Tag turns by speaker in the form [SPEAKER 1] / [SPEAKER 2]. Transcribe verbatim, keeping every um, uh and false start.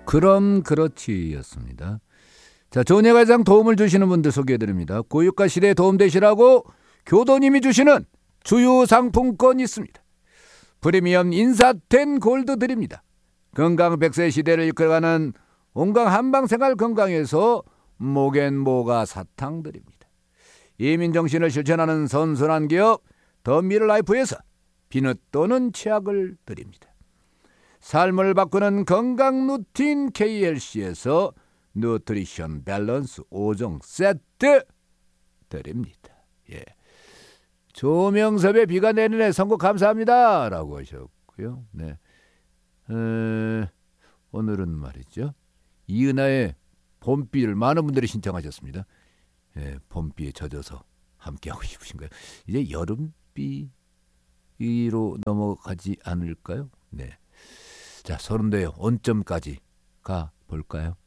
[SPEAKER 1] 그럼 그렇지였습니다. 자, 전예가장 도움을 주시는 분들 소개해드립니다. 고유가 시대에 도움되시라고 교도님이 주시는 주요 상품권 있습니다. 프리미엄 인사텐 골드 드립니다. 건강 백 세 시대를 이끌어가는 온강 한방생활 건강에서 목앤모가 사탕 드립니다. 이민정신을 실천하는 선순환 기업 더 미르라이프에서 비누 또는 치약을 드립니다. 삶을 바꾸는 건강 루틴 케이엘씨에서 누트리션 밸런스 오 종 세트 드립니다. 예. 조명섭의 비가 내리네 선곡 감사합니다 라고 하셨고요. 네. 에, 오늘은 말이죠, 이은하의 봄비를 많은 분들이 신청하셨습니다. 예, 봄비에 젖어서 함께하고 싶으신가요? 이제 여름비로 넘어가지 않을까요? 네. 자, 서른도의 온점까지 가 볼까요?